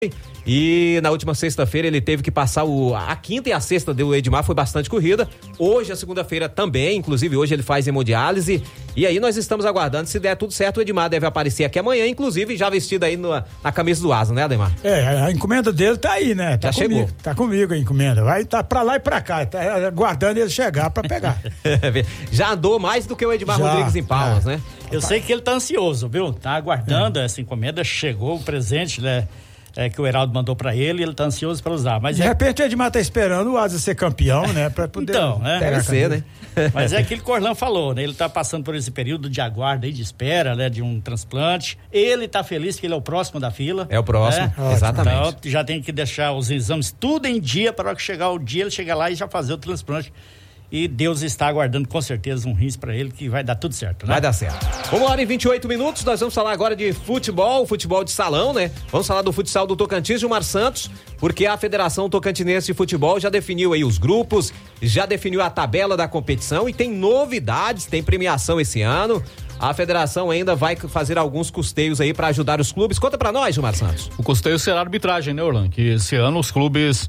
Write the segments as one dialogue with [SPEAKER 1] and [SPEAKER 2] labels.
[SPEAKER 1] E na última sexta-feira ele teve que passar a quinta e a sexta do Edmar, foi bastante corrida. Hoje, a segunda-feira também, inclusive hoje ele faz hemodiálise. E aí nós estamos aguardando, se der tudo certo, o Edmar deve aparecer aqui amanhã, inclusive já vestido aí na camisa do Asa, né, Ademar?
[SPEAKER 2] A encomenda dele tá aí, né?
[SPEAKER 1] Já chegou.
[SPEAKER 2] Tá comigo a encomenda, vai tá pra lá e pra cá, tá aguardando ele chegar pra pegar.
[SPEAKER 1] Já andou mais do que o Edmar Rodrigues em Palmas, né?
[SPEAKER 3] Eu sei que ele tá ansioso, viu? Tá aguardando essa encomenda, chegou o presente, né? Que o Heraldo mandou pra ele e ele tá ansioso pra usar. Mas
[SPEAKER 2] de repente o Edmar tá esperando o Asa ser campeão, né? Pra poder.
[SPEAKER 3] Então, né?
[SPEAKER 1] Deve ser, né?
[SPEAKER 3] Mas é aquilo que o Orlando falou, né? Ele tá passando por esse período de aguardo aí, de espera, né? De um transplante. Ele tá feliz que ele é o próximo da fila.
[SPEAKER 1] É o próximo,
[SPEAKER 3] né?
[SPEAKER 1] Exatamente.
[SPEAKER 3] Então já tem que deixar os exames tudo em dia para que chegar o dia, ele chegar lá e já fazer o transplante. E Deus está aguardando com certeza um rins para ele que vai dar tudo certo, né?
[SPEAKER 1] Vai dar certo. 1h28, nós vamos falar agora de futebol de salão, né? Vamos falar do futsal do Tocantins, Gilmar Santos, porque a Federação Tocantinense de Futebol já definiu aí os grupos, já definiu a tabela da competição e tem novidades, tem premiação esse ano. A federação ainda vai fazer alguns custeios aí para ajudar os clubes. Conta para nós, Gilmar Santos.
[SPEAKER 4] O custeio será a arbitragem, né, Orlando? Que esse ano os clubes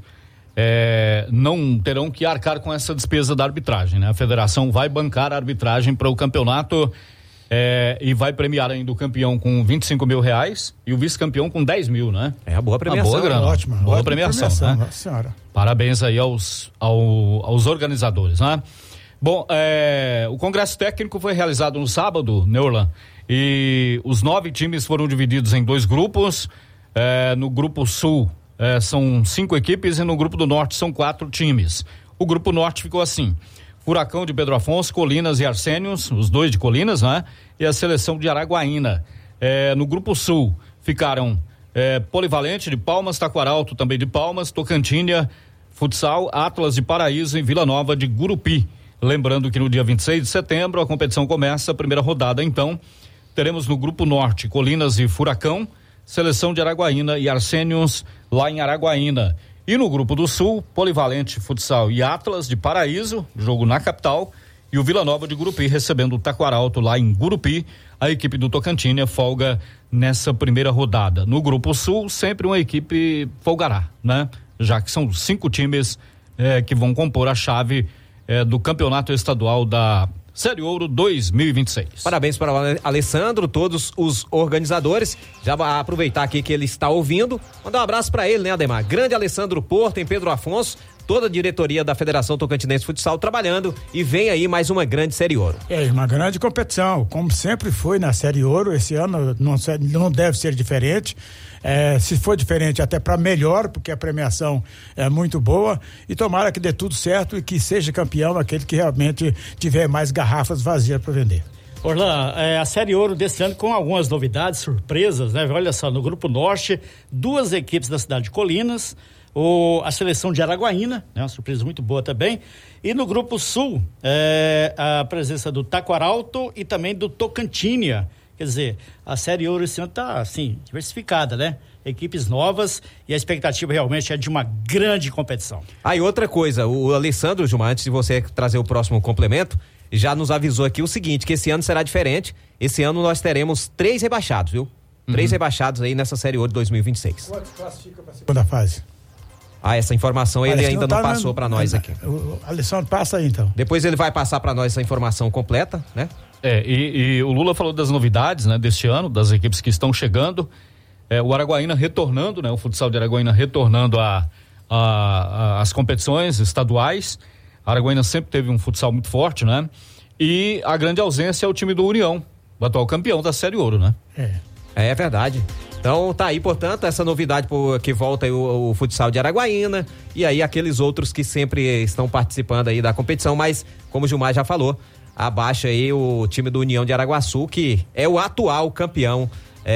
[SPEAKER 4] não terão que arcar com essa despesa da arbitragem, né? A federação vai bancar a arbitragem para o campeonato e vai premiar ainda o campeão com R$25 mil e o vice-campeão com 10 mil, né?
[SPEAKER 1] É a boa premiação.
[SPEAKER 4] Boa grana.
[SPEAKER 2] Ótima
[SPEAKER 4] premiação, né?
[SPEAKER 2] Nossa senhora.
[SPEAKER 4] Parabéns aí aos organizadores, né? Bom, o congresso técnico foi realizado no sábado, né, Orlando? E os 9 times foram divididos em 2 grupos. No grupo sul são 5 equipes e no grupo do norte são 4 times. O grupo norte ficou assim: Furacão de Pedro Afonso, Colinas e Arsênios, os 2 de Colinas, né? E a seleção de Araguaína. No grupo sul ficaram Polivalente de Palmas, Taquaralto também de Palmas, Tocantinha, Futsal, Atlas de Paraíso e Vila Nova de Gurupi. Lembrando que no dia 26 de setembro a competição começa, a primeira rodada, então teremos no grupo norte Colinas e Furacão, seleção de Araguaína e Arsênios lá em Araguaína. E no grupo do sul, Polivalente, Futsal e Atlas de Paraíso, jogo na capital, e o Vila Nova de Gurupi recebendo o Taquaralto lá em Gurupi. A equipe do Tocantins folga nessa primeira rodada. No grupo sul, sempre uma equipe folgará, né? Já que são 5 times que vão compor a chave do campeonato estadual da Série Ouro 2026. Parabéns para o Alessandro, todos os organizadores. Já vai aproveitar aqui que ele está ouvindo. Mandar um abraço para ele, né, Ademar? Grande Alessandro Porto, em Pedro Afonso, toda a diretoria da Federação Tocantinense Futsal trabalhando, e vem aí mais uma grande Série Ouro. Uma grande competição, como sempre foi na Série Ouro. Esse ano não deve ser diferente. Se for diferente, até para melhor, porque a premiação é muito boa, e tomara que dê tudo certo e que seja campeão aquele que realmente tiver mais garrafas vazias para vender.
[SPEAKER 3] Orlando, a Série Ouro desse ano com algumas novidades, surpresas, né? Olha só, no Grupo Norte, 2 equipes da cidade de Colinas, a seleção de Araguaína, né? Uma surpresa muito boa também, e no Grupo Sul, a presença do Taquaralto e também do Tocantinha. Quer dizer, a Série Ouro esse ano tá, assim, diversificada, né? Equipes novas, e a expectativa realmente é de uma grande competição. E outra coisa, o Alessandro, Gilmar, antes de você trazer o próximo complemento, já nos avisou aqui o seguinte, que esse ano será diferente. Esse ano nós teremos 3 rebaixados, viu? 3 rebaixados aí nessa Série Ouro de 2026.
[SPEAKER 2] Quantos classifica para a segunda fase?
[SPEAKER 1] Essa informação ele ainda não passou para nós aqui.
[SPEAKER 2] O Alessandro passa aí, então.
[SPEAKER 1] Depois ele vai passar para nós essa informação completa, né?
[SPEAKER 4] E o Lula falou das novidades, né, deste ano, das equipes que estão chegando. O Araguaína retornando, né? O futsal de Araguaína retornando às competições estaduais. A Araguaína sempre teve um futsal muito forte, né? E a grande ausência é o time do União, o atual campeão da Série Ouro, né?
[SPEAKER 1] É verdade. Então tá aí, portanto, essa novidade que volta aí o futsal de Araguaína, e aí aqueles outros que sempre estão participando aí da competição, mas como o Gilmar já falou, abaixa aí o time do União de Araguaçu, que é o atual campeão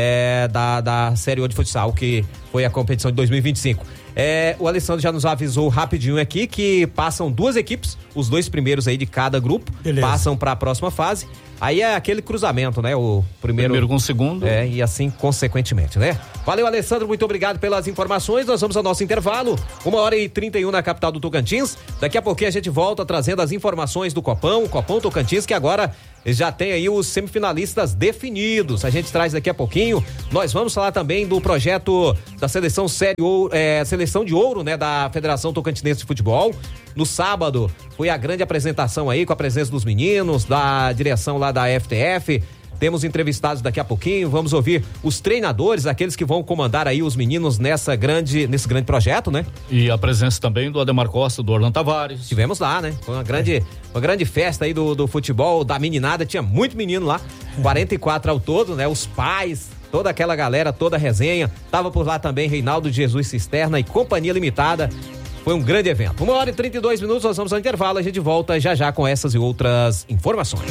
[SPEAKER 1] da Série Ouro de Futsal, que foi a competição de 2025. O Alessandro já nos avisou rapidinho aqui que passam 2 equipes, os 2 primeiros aí de cada grupo. Beleza. Passam para a próxima fase. Aí é aquele cruzamento, né? O primeiro com o segundo. E assim consequentemente, né? Valeu, Alessandro, muito obrigado pelas informações. Nós vamos ao nosso intervalo, 1h31 na capital do Tocantins. Daqui a pouquinho a gente volta trazendo as informações do Copão, o Copão Tocantins, que agora já tem aí os semifinalistas definidos. A gente traz daqui a pouquinho. Nós vamos falar também do projeto da seleção seleção de ouro, né, da Federação Tocantinense de Futebol. No sábado foi a grande apresentação aí com a presença dos meninos, da direção lá da FTF. Temos entrevistados daqui a pouquinho, vamos ouvir os treinadores, aqueles que vão comandar aí os meninos nesse grande projeto, né?
[SPEAKER 4] E a presença também do Ademar Costa, do Orlando Tavares.
[SPEAKER 1] Tivemos lá, né? Foi uma grande festa aí do futebol, da meninada, tinha muito menino lá, 44 ao todo, né? Os pais, toda aquela galera, toda a resenha, tava por lá também Reinaldo de Jesus Cisterna e Companhia Limitada. Foi um grande evento. 1h32, nós vamos ao intervalo, a gente volta já com essas e outras informações.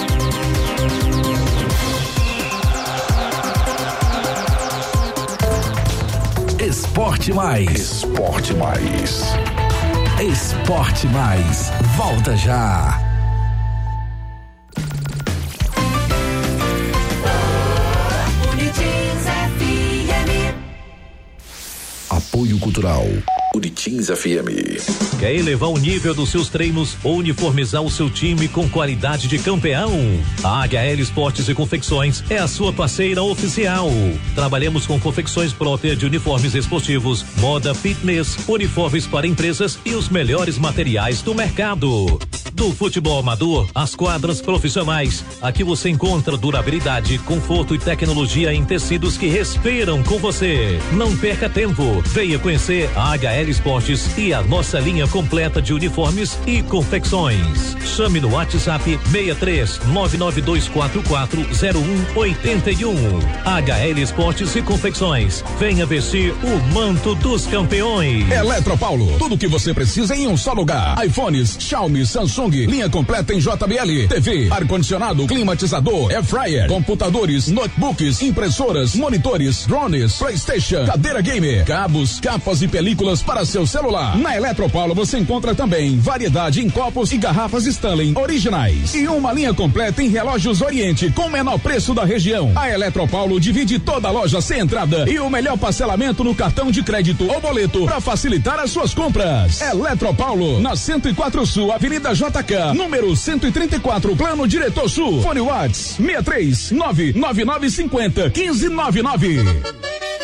[SPEAKER 5] Esporte Mais. Volta já. Apoio Cultural. Uritins FM.
[SPEAKER 6] Quer elevar o nível dos seus treinos ou uniformizar o seu time com qualidade de campeão? A HL Esportes e Confecções é a sua parceira oficial. Trabalhamos com confecções próprias de uniformes esportivos, moda, fitness, uniformes para empresas e os melhores materiais do mercado. Do futebol amador às quadras profissionais, aqui você encontra durabilidade, conforto e tecnologia em tecidos que respiram com você. Não perca tempo, venha conhecer a HL Esportes e a nossa linha completa de uniformes e confecções. Chame no WhatsApp 63-992440181. HL Esportes e Confecções. Venha vestir o manto dos campeões.
[SPEAKER 7] Eletropaulo, tudo o que você precisa em um só lugar. iPhones, Xiaomi, Samsung, linha completa em JBL, TV, ar-condicionado, climatizador, air fryer, computadores, notebooks, impressoras, monitores, drones, PlayStation, cadeira gamer, cabos, capas e películas para seu celular. Na Eletropaulo você encontra também variedade em copos e garrafas Stanley originais e uma linha completa em relógios Oriente com o menor preço da região. A Eletropaulo divide toda a loja sem entrada e o melhor parcelamento no cartão de crédito ou boleto para facilitar as suas compras. Eletropaulo, na 104 Sul, Avenida JK, número 134, Plano Diretor Sul. Fone Whats 63 99950 1599.